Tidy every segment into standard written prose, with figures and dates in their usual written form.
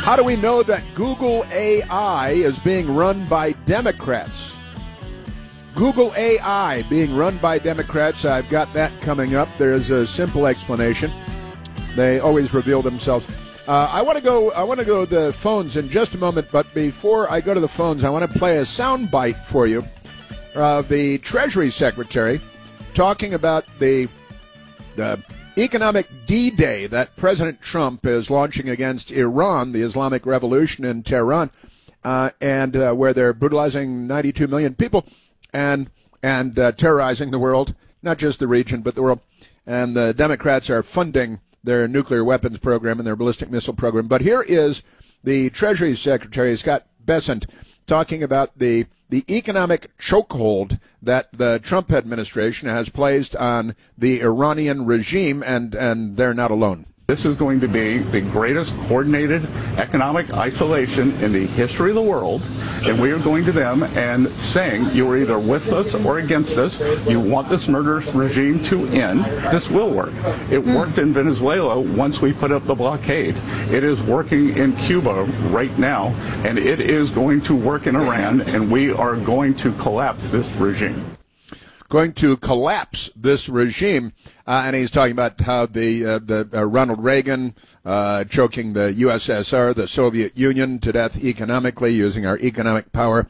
How do we know that Google AI is being run by Democrats? Google AI being run by Democrats, I've got that coming up. There's a simple explanation. They always reveal themselves. I want to go to the phones in just a moment, but before I go to the phones, I want to play a sound bite for you of the Treasury Secretary talking about the economic D-Day that President Trump is launching against Iran, the Islamic Revolution in Tehran, and where they're brutalizing 92 million people and terrorizing the world, not just the region, but the world. And the Democrats are funding their nuclear weapons program and their ballistic missile program. But here is the Treasury Secretary, Scott Bessent, talking about the economic chokehold that the Trump administration has placed on the Iranian regime, and they're not alone. This is going to be the greatest coordinated economic isolation in the history of the world, and we are going to them and saying, you are either with us or against us. You want this murderous regime to end. This will work. It worked in Venezuela once we put up the blockade. It is working in Cuba right now, and it is going to work in Iran, and we are going to collapse this regime. Going to collapse this regime, and he's talking about how the Ronald Reagan choking the USSR, the Soviet Union, to death economically, using our economic power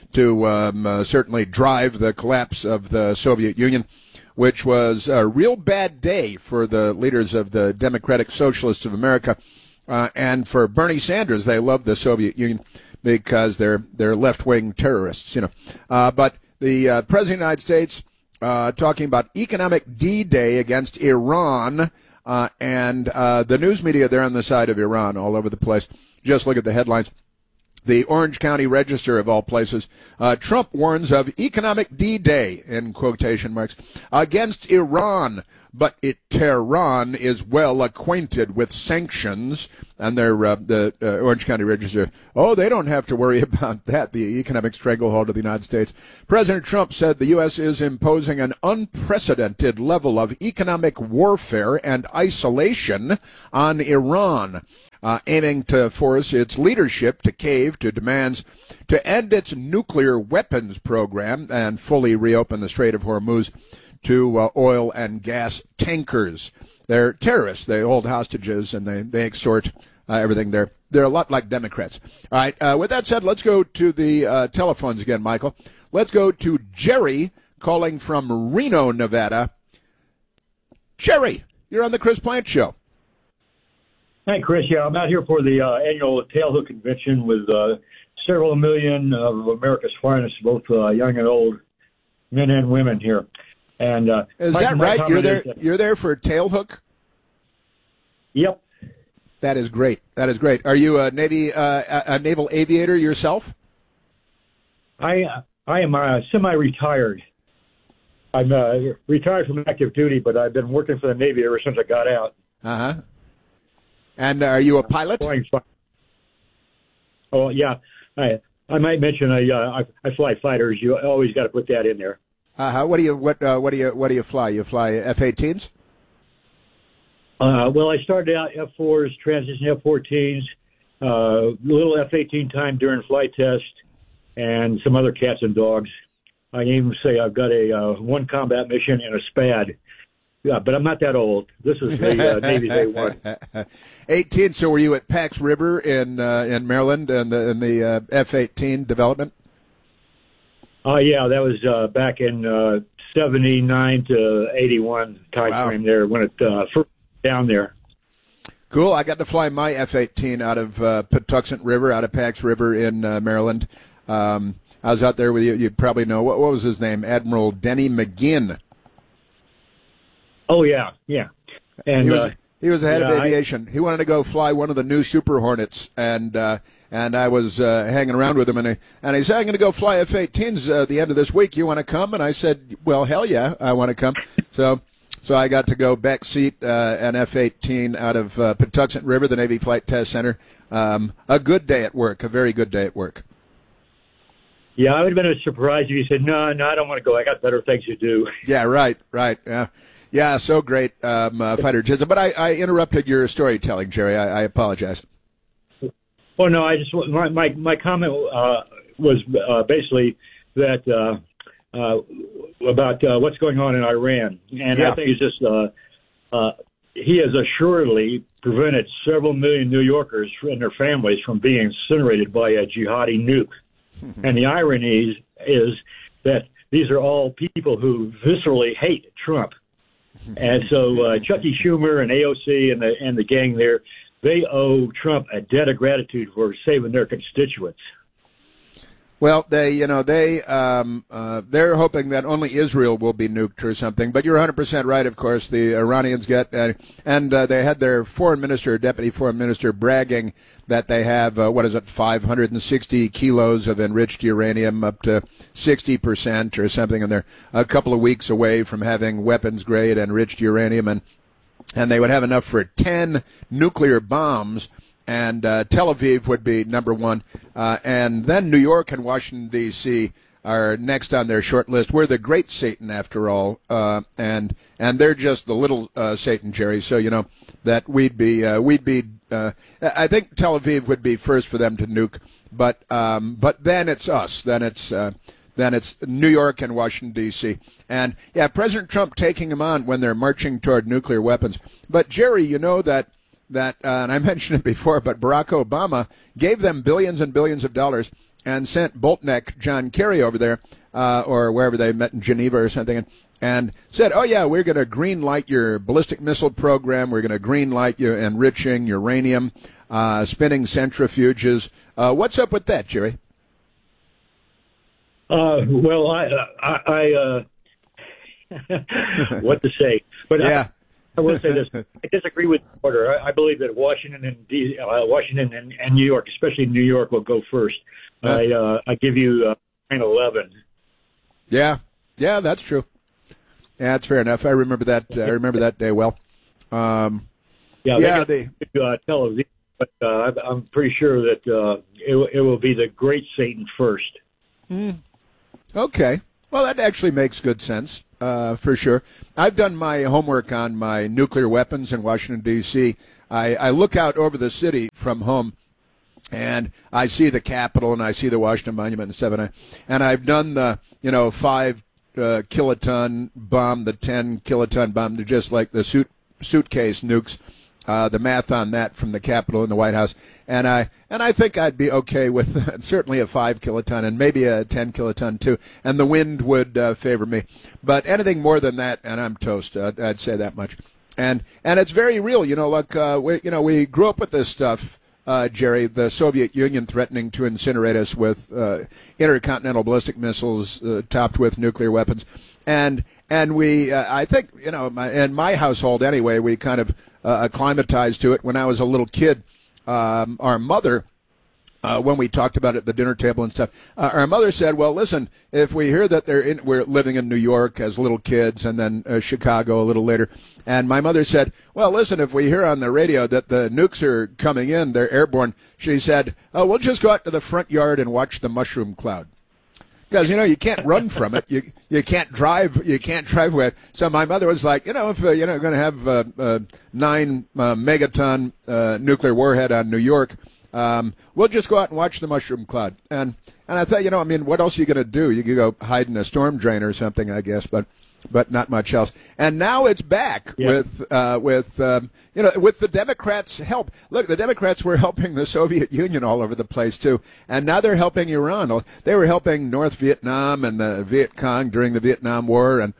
to certainly drive the collapse of the Soviet Union, which was a real bad day for the leaders of the Democratic Socialists of America, and for Bernie Sanders. They love the Soviet Union because they're left-wing terrorists, but the President of the United States talking about economic D-Day against Iran, and the news media, they're on the side of Iran all over the place. Just look at the headlines. The Orange County Register, of all places, Trump warns of economic D-Day, in quotation marks, against Iran, but Tehran is well acquainted with sanctions. And they're the Orange County Register, they don't have to worry about that, the economic stranglehold of the United States. President Trump said the U.S. is imposing an unprecedented level of economic warfare and isolation on Iran, aiming to force its leadership to cave to demands to end its nuclear weapons program and fully reopen the Strait of Hormuz to oil and gas tankers. They're terrorists. They hold hostages and they extort everything. They're a lot like Democrats. All right. With that said, let's go to the telephones again, Michael. Let's go to Jerry calling from Reno, Nevada. Jerry, you're on the Chris Plante Show. Hi, Chris. Yeah, I'm out here for the annual Tailhook Convention with several million of America's finest, both young and old, men and women here. And is that right? You're there for Tailhook? Yep. That is great. That is great. Are you a naval aviator yourself? I am semi-retired. I'm retired from active duty, but I've been working for the Navy ever since I got out. Uh-huh. And are you a pilot? Oh, yeah. I might mention I fly fighters. You always got to put that in there. What do you fly? You fly F-18s? Well, I started out F-4s, transition F-14s, little F-18 time during flight test, and some other cats and dogs. I can even say I've got a one combat mission and a SPAD. Yeah, but I'm not that old. This is the Navy's A-1. 18. So were you at Pax River in Maryland and the F-18 development? Yeah, that was back in 79 to 81 time frame there when it first down there. Cool. I got to fly my F-18 out of Patuxent River, out of Pax River in Maryland. I was out there with you. You probably know. What was his name? Admiral Denny McGinn. Oh, yeah. And he was the head of aviation. He wanted to go fly one of the new Super Hornets, and I was hanging around with him, and he said, I'm going to go fly F-18s at the end of this week. You want to come? And I said, well, hell yeah, I want to come. So I got to go backseat an F-18 out of Patuxent River, the Navy Flight Test Center. A good day at work, a very good day at work. Yeah, I would have been surprised if you said, no, I don't want to go. I got better things to do. Yeah, right. Yeah. Yeah, so great, fighter jets. But I interrupted your storytelling, Jerry. I apologize. Oh no, I just my comment was basically that about what's going on in Iran, and Yeah. I think it's just he has assuredly prevented several million New Yorkers and their families from being incinerated by a jihadi nuke. And the irony is that these are all people who viscerally hate Trump. And so Chucky Schumer and AOC and the gang there, they owe Trump a debt of gratitude for saving their constituents. Well, they're hoping that only Israel will be nuked or something. But you're 100% right. Of course, the Iranians get and they had their foreign minister, deputy foreign minister, bragging that they have 560 kilos of enriched uranium, up to 60% or something, and they're a couple of weeks away from having weapons grade enriched uranium, and they would have enough for 10 nuclear bombs. And Tel Aviv would be number one, and then New York and Washington, D.C. are next on their short list. We're the great Satan, after all, and they're just the little Satan, Jerry. So you know that we'd be. I think Tel Aviv would be first for them to nuke, but then it's us. Then it's New York and Washington, D.C. And yeah, President Trump taking them on when they're marching toward nuclear weapons. But Jerry, you know that and I mentioned it before, but Barack Obama gave them billions and billions of dollars and sent Boltneck John Kerry over there, or wherever they met in Geneva or something, and said, oh, yeah, we're going to green light your ballistic missile program. We're going to green light your enriching uranium, spinning centrifuges. What's up with that, Jerry? Well, I what to say, but yeah. I will say this: I disagree with the order. I believe that Washington and New York, especially New York, will go first. I give you 9/11. Yeah, that's true. Yeah, that's fair enough. I remember that. I remember that day well. They Tel Aviv, but I'm pretty sure that it will be the great Satan first. Okay. Well, that actually makes good sense. For sure. I've done my homework on my nuclear weapons in Washington, D.C. I look out over the city from home, and I see the Capitol, and I see the Washington Monument and stuff, and I've done the 5 kiloton bomb, the 10 kiloton bomb. They're just like the suitcase nukes. The math on that from the Capitol and the White House, and I think I'd be okay with certainly a 5 kiloton and maybe a 10 kiloton too, and the wind would favor me. But anything more than that, and I'm toast. I'd say that much. And it's very real, Like we grew up with this stuff, Jerry. The Soviet Union threatening to incinerate us with intercontinental ballistic missiles topped with nuclear weapons, and we, I think, in my household anyway, we kind of acclimatized to it. When I was a little kid, our mother, when we talked about it at the dinner table and stuff, our mother said, well, listen, if we hear that we're living in New York as little kids and then Chicago a little later, and my mother said, well, listen, if we hear on the radio that the nukes are coming in, they're airborne, she said, oh, we'll just go out to the front yard and watch the mushroom cloud. Because you can't run from it. You can't drive. You can't drive away. So my mother was like, if you're going to have a 9 megaton nuclear warhead on New York, we'll just go out and watch the mushroom cloud. And I thought, what else are you going to do? You could go hide in a storm drain or something, I guess, but not much else. And now it's back with the Democrats' help. Look, the Democrats were helping the Soviet Union all over the place too, and now they're helping Iran. They were helping North Vietnam and the Viet Cong during the Vietnam War, and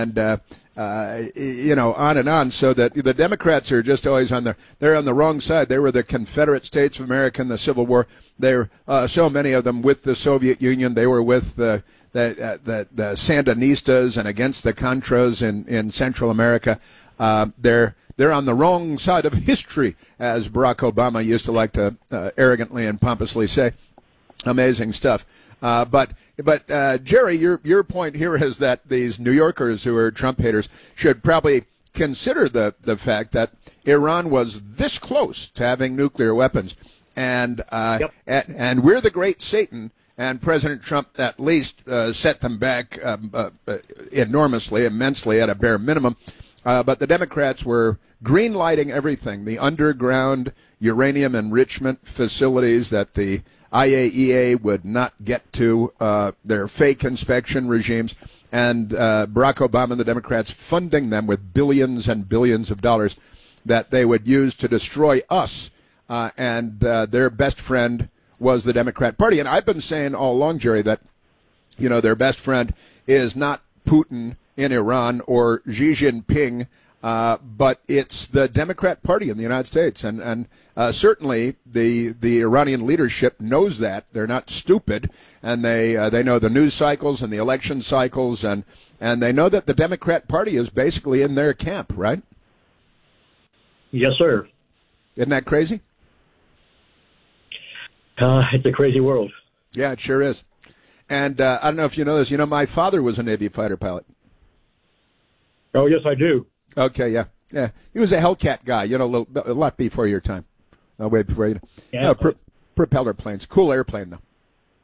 on and on. So that the Democrats are just always they're on the wrong side. They were the Confederate States of America in the Civil War. They're so many of them with the Soviet Union. They were with the Sandinistas and against the Contras in Central America. They're on the wrong side of history, as Barack Obama used to like to arrogantly and pompously say. Amazing stuff. But Jerry, your point here is that these New Yorkers who are Trump haters should probably consider the fact that Iran was this close to having nuclear weapons, and we're the great Satan. And President Trump at least set them back enormously, immensely, at a bare minimum. but the Democrats were green-lighting everything, the underground uranium enrichment facilities that the IAEA would not get to, their fake inspection regimes, and Barack Obama and the Democrats funding them with billions and billions of dollars that they would use to destroy us, and their best friend was the Democrat Party. And I've been saying all along, Jerry, that, you know, their best friend is not Putin in Iran or Xi Jinping, but it's the Democrat Party in the United States. And certainly the Iranian leadership knows that. They're not stupid, and they know the news cycles and the election cycles, and they know that the Democrat Party is basically in their camp, right? Yes, sir. Isn't that crazy? It's a crazy world. Yeah, it sure is. And I don't know if you know this. You know, my father was a Navy fighter pilot. Oh, yes, I do. Okay, yeah. He was a Hellcat guy, you know, a lot before your time. Way before you. Yeah. Propeller planes. Cool airplane, though.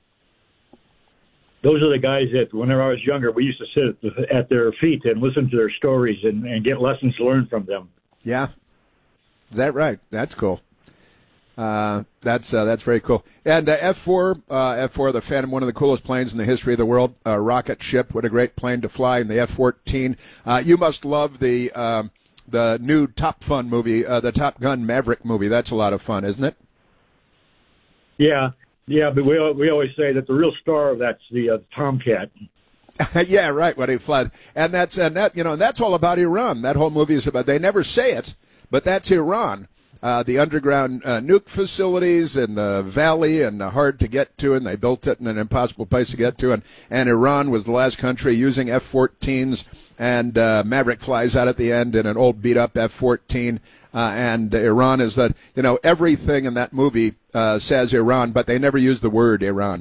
Those are the guys that, whenever I was younger, we used to sit at their feet and listen to their stories and get lessons learned from them. Yeah. Is that right? That's cool. That's very cool. And F-4, the Phantom, one of the coolest planes in the history of the world. Rocket ship, what a great plane to fly. And the F-14. You must love the new Top Fun movie, the Top Gun Maverick movie. That's a lot of fun, isn't it? Yeah, but we always say that the real star of that's the Tomcat. Yeah, right. When he flies, and that's all about Iran. That whole movie is about. They never say it, but that's Iran. The underground nuke facilities in the valley and hard to get to, and they built it in an impossible place to get to. And Iran was the last country using F-14s, and Maverick flies out at the end in an old beat-up F-14. And Iran is that, you know, everything in that movie says Iran, but they never use the word Iran.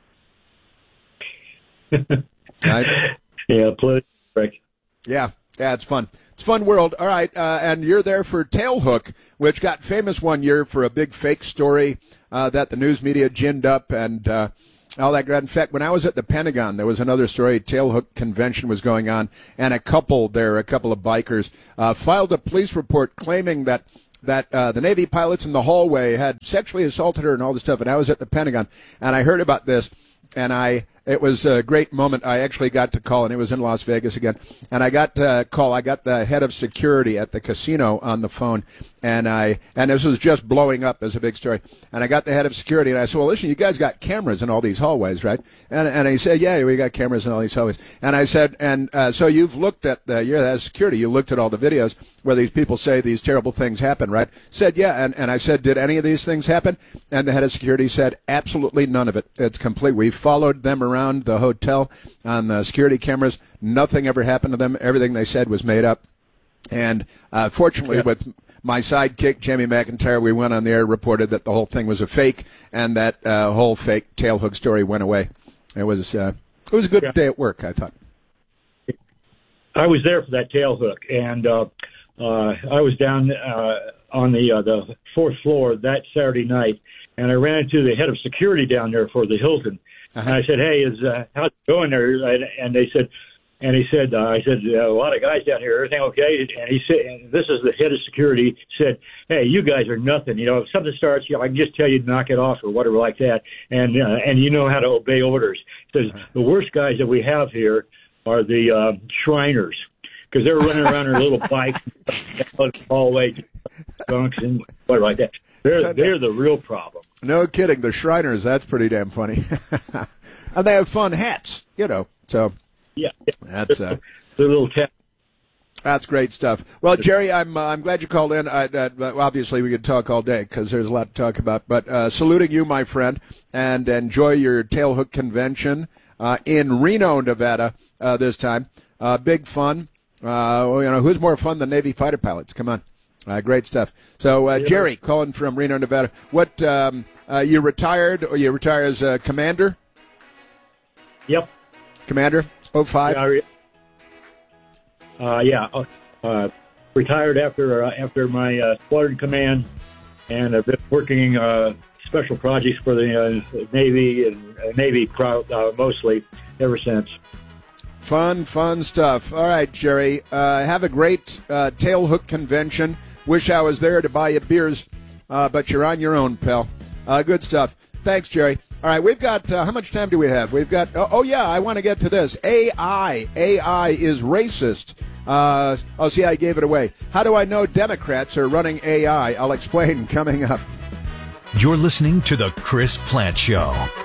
Right? Yeah, correct. Yeah, it's fun. It's a fun world. All right, and you're there for Tailhook, which got famous one year for a big fake story that the news media ginned up and all that. In fact, when I was at the Pentagon, there was another story. Tailhook convention was going on, and a couple of bikers filed a police report claiming that the Navy pilots in the hallway had sexually assaulted her and all this stuff. And I was at the Pentagon, and I heard about this, and it was a great moment. I actually got to call, and it was in Las Vegas again. And I got to call. I got the head of security at the casino on the phone, and this was just blowing up as a big story. And I got the head of security, and I said, "Well, listen, you guys got cameras in all these hallways, right?" And he said, "Yeah, we got cameras in all these hallways." And I said, so you've looked at you're the head of security. You looked at all the videos where these people say these terrible things happen, right? Said, "Yeah." And I said, "Did any of these things happen?" And the head of security said, "Absolutely none of it. It's complete. We followed them around the hotel on the security cameras. Nothing ever happened to them. Everything they said was made up." And fortunately, with my sidekick, Jamie McIntyre, we went on the air, reported that the whole thing was a fake, and that whole fake Tailhook story went away. It was a good day at work, I thought. I was there for that Tailhook, and I was down on the fourth floor that Saturday night, and I ran into the head of security down there for the Hilton. And I said, "Hey, how's it going there?" And they said, I said, "A lot of guys down here. Everything okay?" And he said, and this is the head of security, said, "Hey, you guys are nothing. You know, if something starts, I can just tell you to knock it off or whatever like that. And you know how to obey orders." He says, "The worst guys that we have here are the Shriners, because they're running around their little bikes all the way, skunks and whatever like that. They're the real problem." No kidding. The Shriners, that's pretty damn funny. And they have fun hats, you know. So yeah, that's the little cat. That's great stuff. Well, Jerry, I'm glad you called in. Obviously, we could talk all day because there's a lot to talk about. But saluting you, my friend, and enjoy your Tailhook convention in Reno, Nevada this time. Big fun. Who's more fun than Navy fighter pilots? Come on. Great stuff. So, Jerry, calling from Reno, Nevada. What, you retired, or you retire as a commander? Yep. Commander, 05? Retired after my squadron command, and I've been working special projects for the Navy and Navy mostly ever since. Fun stuff. All right, Jerry. Have a great Tailhook convention. Wish I was there to buy you beers, but you're on your own, pal. Good stuff. Thanks, Jerry. All right, we've got, how much time do we have? We've got, yeah, I want to get to this. AI is racist. See, I gave it away. How do I know Democrats are running AI? I'll explain coming up. You're listening to The Chris Plante Show.